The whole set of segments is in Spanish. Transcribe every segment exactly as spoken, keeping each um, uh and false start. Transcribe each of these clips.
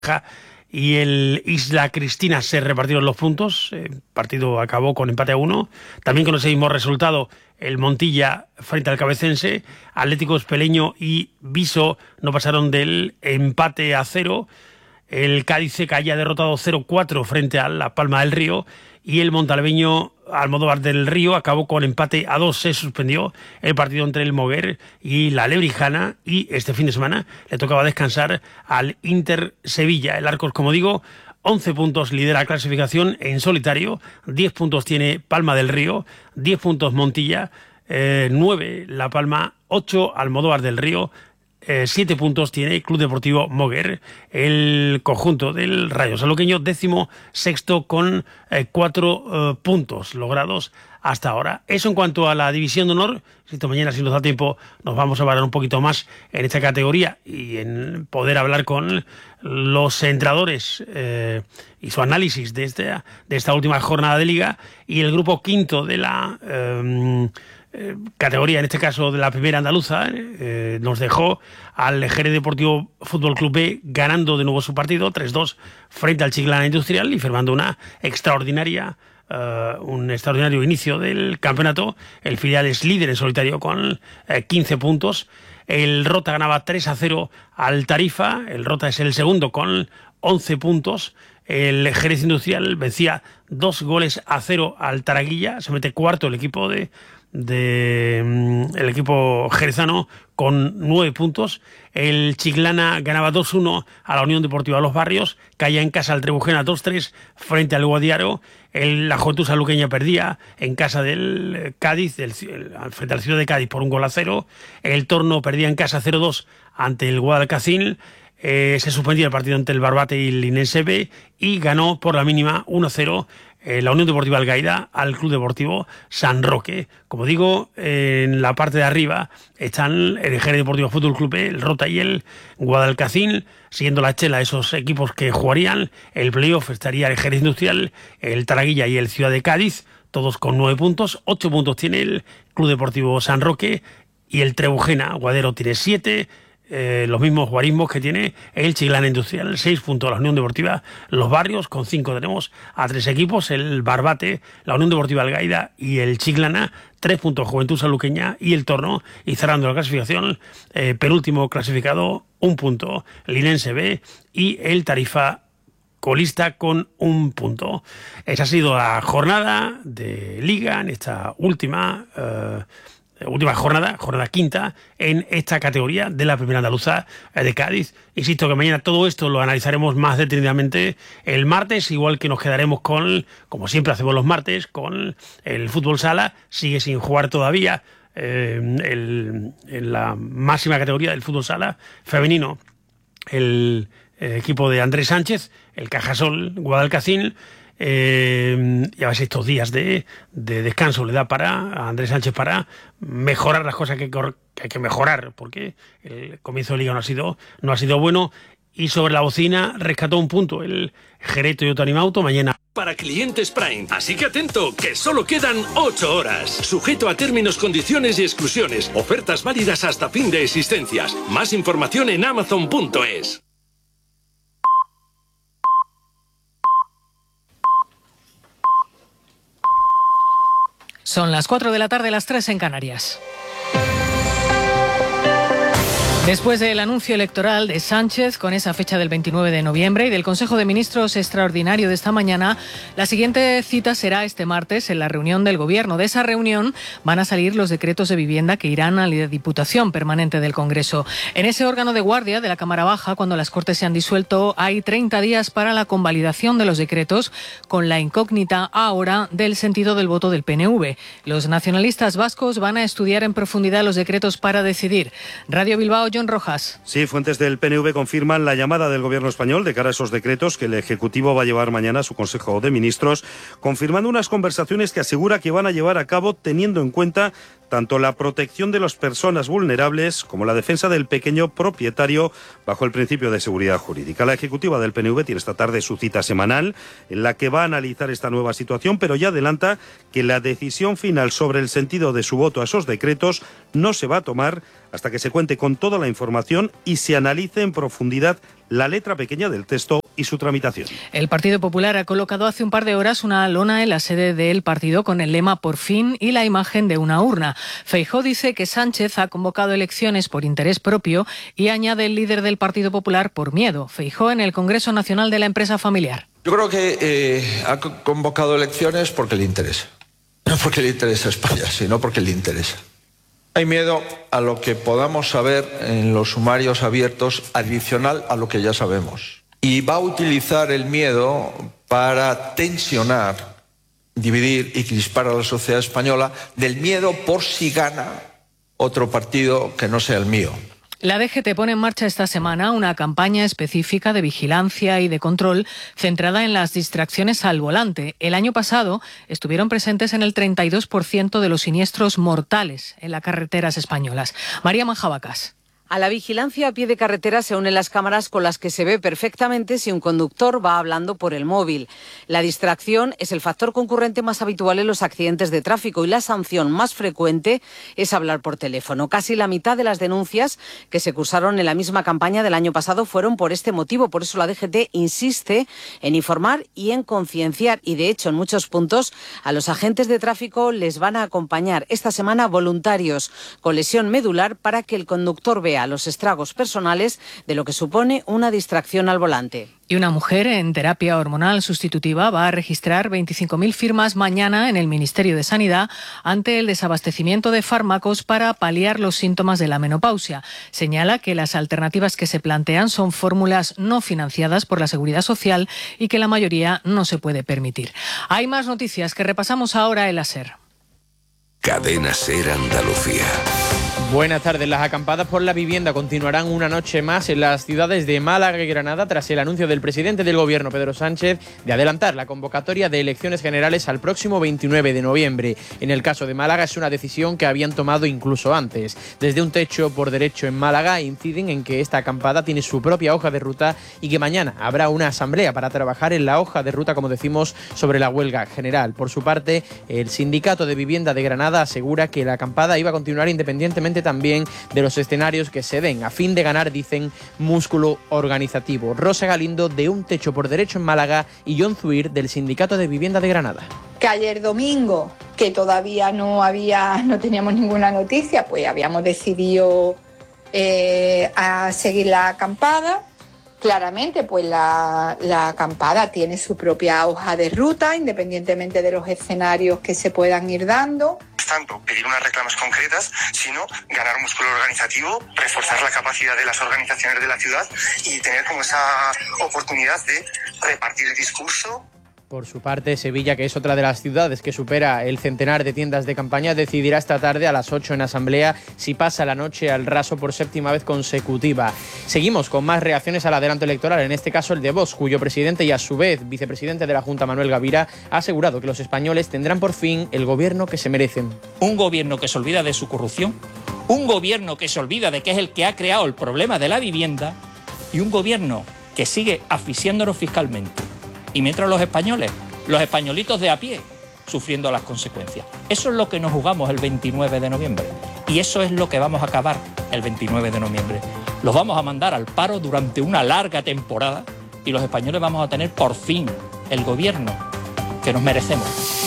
y el Isla Cristina se repartieron los puntos. El partido acabó con empate a uno. También con ese mismo resultado, el Montilla frente al Cabecense, Atlético Espeleño y Viso no pasaron del empate a cero. El Cádiz se caía derrotado cero cuatro frente a la Palma del Río, y el montalveño Almodóvar del Río acabó con empate a dos. Se suspendió el partido entre el Moguer y la Lebrijana, y este fin de semana le tocaba descansar al Inter Sevilla. El Arcos, como digo, once puntos lidera la clasificación en solitario, diez puntos tiene Palma del Río, diez puntos Montilla, eh, nueve La Palma, ocho Almodóvar del Río, Eh, siete puntos tiene Club Deportivo Moguer. El conjunto del Rayo Sanluqueño, décimo sexto con eh, cuatro eh, puntos logrados hasta ahora. Eso en cuanto a la división de honor. Si mañana, si nos da tiempo, nos vamos a hablar un poquito más en esta categoría y en poder hablar con los entrenadores eh, y su análisis de esta, de esta última jornada de liga. Y el grupo quinto de la eh, Eh, categoría, en este caso de la primera andaluza, eh, nos dejó al Jerez Deportivo Fútbol Club B ganando de nuevo su partido tres dos frente al Chiclana Industrial y firmando una extraordinaria uh, un extraordinario inicio del campeonato. El filial es líder en solitario con eh, quince puntos. El Rota ganaba tres a cero al Tarifa. El Rota es el segundo con once puntos. El Jerez Industrial vencía dos goles a cero al Taraguilla. Se mete cuarto el equipo de de el equipo jerezano con nueve puntos. El Chiclana ganaba dos uno a la Unión Deportiva Los Barrios, caía en casa al Trebujena dos tres frente al Guadiaro. El, la Juventud Sanluqueña perdía en casa del Cádiz, del, el, frente al Ciudad de Cádiz por un gol a cero. El Torno perdía en casa cero dos ante el Guadalcacín. Eh, se suspendía el partido entre el Barbate y el Linense B y ganó por la mínima uno cero eh, la Unión Deportiva Algaida al Club Deportivo San Roque. Como digo, eh, en la parte de arriba están el Jerez Deportivo Fútbol Club B, el Rota y el Guadalcacín, siguiendo la estela esos equipos que jugarían. El playoff estaría el Jerez Industrial, el Taraguilla y el Ciudad de Cádiz, todos con nueve puntos. Ocho puntos tiene el Club Deportivo San Roque y el Trebujena Guadero tiene siete. Eh, los mismos guarismos que tiene el Chiclana Industrial, seis puntos la Unión Deportiva Los Barrios, con cinco tenemos a tres equipos, el Barbate, la Unión Deportiva Algaida y el Chiclana, tres puntos Juventud Sanluqueña y el Torno, y cerrando la clasificación, eh, penúltimo clasificado, un punto, Linense B y el Tarifa colista con un punto. Esa ha sido la jornada de Liga en esta última eh, última jornada, jornada quinta, en esta categoría de la primera andaluza de Cádiz. Insisto que mañana todo esto lo analizaremos más detenidamente el martes, igual que nos quedaremos con, como siempre hacemos los martes, con el fútbol sala. Sigue sin jugar todavía eh, el, en la máxima categoría del fútbol sala femenino el, el equipo de Andrés Sánchez, el Cajasol Guadalcacín. Eh, ya veis, estos días de, de descanso le da para a Andrés Sánchez para mejorar las cosas que, que hay que mejorar, porque el comienzo de liga no ha sido no ha sido bueno. Y sobre la bocina rescató un punto el Jerez Toyota Animauto mañana. Para clientes Prime, así que atento, que solo quedan ocho horas. Sujeto a términos, condiciones y exclusiones. Ofertas válidas hasta fin de existencias. Más información en amazon punto es. Son las cuatro de la tarde, las tres en Canarias. Después del anuncio electoral de Sánchez, con esa fecha del veintinueve de noviembre, y del Consejo de Ministros extraordinario de esta mañana, la siguiente cita será este martes en la reunión del Gobierno. De esa reunión van a salir los decretos de vivienda que irán a la Diputación Permanente del Congreso. En ese órgano de guardia de la Cámara Baja, cuando las Cortes se han disuelto, hay treinta días para la convalidación de los decretos, con la incógnita ahora del sentido del voto del P N V. Los nacionalistas vascos van a estudiar en profundidad los decretos para decidir. Radio Bilbao, John Rojas. Sí, fuentes del P N V confirman la llamada del Gobierno español de cara a esos decretos que el Ejecutivo va a llevar mañana a su Consejo de Ministros, confirmando unas conversaciones que asegura que van a llevar a cabo teniendo en cuenta tanto la protección de las personas vulnerables como la defensa del pequeño propietario bajo el principio de seguridad jurídica. La ejecutiva del P N V tiene esta tarde su cita semanal en la que va a analizar esta nueva situación, pero ya adelanta que la decisión final sobre el sentido de su voto a esos decretos no se va a tomar hasta que se cuente con toda la información y se analice en profundidad la letra pequeña del texto y su tramitación. El Partido Popular ha colocado hace un par de horas una lona en la sede del partido con el lema "Por fin" y la imagen de una urna. Feijóo dice que Sánchez ha convocado elecciones por interés propio y añade el líder del Partido Popular por miedo. Feijóo en el Congreso Nacional de la Empresa Familiar. Yo creo que eh, ha convocado elecciones porque le interesa. No porque le interesa a España, sino porque le interesa. Hay miedo a lo que podamos saber en los sumarios abiertos adicional a lo que ya sabemos. Y va a utilizar el miedo para tensionar, dividir y crispar a la sociedad española del miedo por si gana otro partido que no sea el mío. La D G T pone en marcha esta semana una campaña específica de vigilancia y de control centrada en las distracciones al volante. El año pasado estuvieron presentes en el treinta y dos por ciento de los siniestros mortales en las carreteras españolas. María Manjabacas. A la vigilancia a pie de carretera se unen las cámaras con las que se ve perfectamente si un conductor va hablando por el móvil. La distracción es el factor concurrente más habitual en los accidentes de tráfico y la sanción más frecuente es hablar por teléfono. Casi la mitad de las denuncias que se cursaron en la misma campaña del año pasado fueron por este motivo. Por eso la D G T insiste en informar y en concienciar. Y de hecho, en muchos puntos, a los agentes de tráfico les van a acompañar esta semana voluntarios con lesión medular para que el conductor vea los estragos personales de lo que supone una distracción al volante. Y una mujer en terapia hormonal sustitutiva va a registrar veinticinco mil firmas mañana en el Ministerio de Sanidad ante el desabastecimiento de fármacos para paliar los síntomas de la menopausia. Señala que las alternativas que se plantean son fórmulas no financiadas por la Seguridad Social y que la mayoría no se puede permitir. Hay más noticias que repasamos ahora en la SER. Cadena SER Andalucía. Buenas tardes. Las acampadas por la vivienda continuarán una noche más en las ciudades de Málaga y Granada tras el anuncio del presidente del Gobierno, Pedro Sánchez, de adelantar la convocatoria de elecciones generales al próximo veintinueve de noviembre. En el caso de Málaga es una decisión que habían tomado incluso antes. Desde un techo por derecho en Málaga inciden en que esta acampada tiene su propia hoja de ruta y que mañana habrá una asamblea para trabajar en la hoja de ruta, como decimos, sobre la huelga general. Por su parte, el Sindicato de Vivienda de Granada asegura que la acampada iba a continuar independientemente también de los escenarios que se den, a fin de ganar, dicen, músculo organizativo. Rosa Galindo, de Un Techo por Derecho en Málaga, y John Zuir, del Sindicato de Vivienda de Granada. Que ayer domingo, que todavía no había, no teníamos ninguna noticia, pues habíamos decidido eh, a seguir la acampada. Claramente, pues la, la acampada tiene su propia hoja de ruta, independientemente de los escenarios que se puedan ir dando. Tanto pedir unas reclamas concretas, sino ganar músculo organizativo, reforzar la capacidad de las organizaciones de la ciudad y tener como esa oportunidad de repartir el discurso. Por su parte, Sevilla, que es otra de las ciudades que supera el centenar de tiendas de campaña, decidirá esta tarde a las ocho en asamblea si pasa la noche al raso por séptima vez consecutiva. Seguimos con más reacciones al adelanto electoral, en este caso el de Vox, cuyo presidente y a su vez vicepresidente de la Junta, Manuel Gavira, ha asegurado que los españoles tendrán por fin el gobierno que se merecen. Un gobierno que se olvida de su corrupción, un gobierno que se olvida de que es el que ha creado el problema de la vivienda y un gobierno que sigue asfixiándonos fiscalmente. Y mientras los españoles, los españolitos de a pie, sufriendo las consecuencias. Eso es lo que nos jugamos el veintinueve de noviembre. Y eso es lo que vamos a acabar el veintinueve de noviembre. Los vamos a mandar al paro durante una larga temporada y los españoles vamos a tener por fin el gobierno que nos merecemos.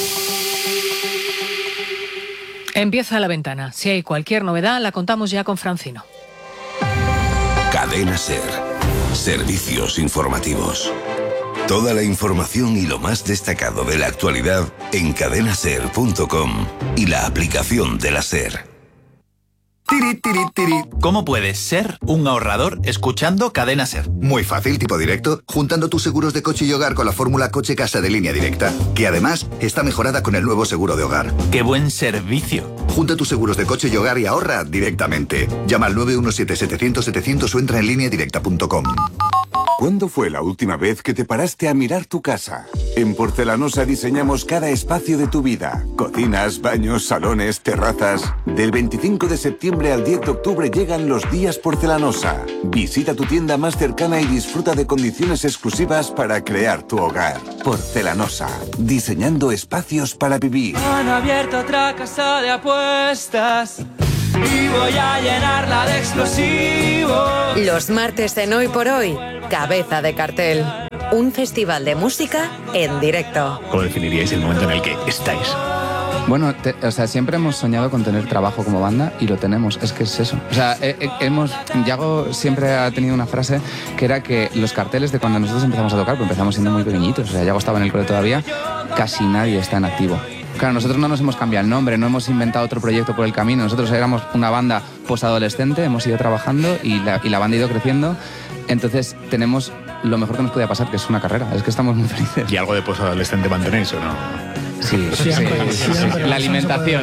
Empieza La Ventana. Si hay cualquier novedad, la contamos ya con Francino. Cadena SER. Servicios informativos. Toda la información y lo más destacado de la actualidad en cadena ser punto com y la aplicación de la SER. Tiri, tiri, tiri. ¿Cómo puedes ser un ahorrador escuchando Cadena SER? Muy fácil, tipo directo, juntando tus seguros de coche y hogar con la fórmula Coche-Casa de Línea Directa, que además está mejorada con el nuevo seguro de hogar. ¡Qué buen servicio! Junta tus seguros de coche y hogar y ahorra directamente. Llama al nueve uno siete, setecientos, setecientos o entra en línea directa punto com. ¿Cuándo fue la última vez que te paraste a mirar tu casa? En Porcelanosa diseñamos cada espacio de tu vida. Cocinas, baños, salones, terrazas. Del veinticinco de septiembre al diez de octubre llegan los días Porcelanosa. Visita tu tienda más cercana y disfruta de condiciones exclusivas para crear tu hogar. Porcelanosa, diseñando espacios para vivir. Han abierto otra casa de apuestas. y voy a llenarla de explosivos. Los martes en Hoy por Hoy, Cabeza de Cartel. Un festival de música en directo. ¿Cómo definiríais el momento en el que estáis? Bueno, te, o sea, siempre hemos soñado con tener trabajo como banda y lo tenemos, es que es eso. O sea, eh, eh, hemos, Yago siempre ha tenido una frase que era que los carteles de cuando nosotros empezamos a tocar, pues empezamos siendo muy pequeñitos, o sea, Yago estaba en el cole todavía, casi nadie está en activo. Claro, nosotros no nos hemos cambiado el nombre, no hemos inventado otro proyecto por el camino, nosotros éramos una banda posadolescente, hemos ido trabajando y la, y la banda ha ido creciendo, entonces tenemos lo mejor que nos podía pasar, que es una carrera, es que estamos muy felices. ¿Y algo de posadolescente mantenéis o no? Sí, sí, sí, sí, sí. La alimentación.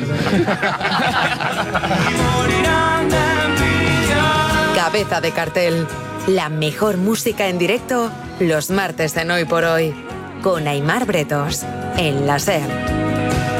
Cabeza de Cartel. La mejor música en directo los martes en Hoy por Hoy. Con Aimar Bretos. En la SER.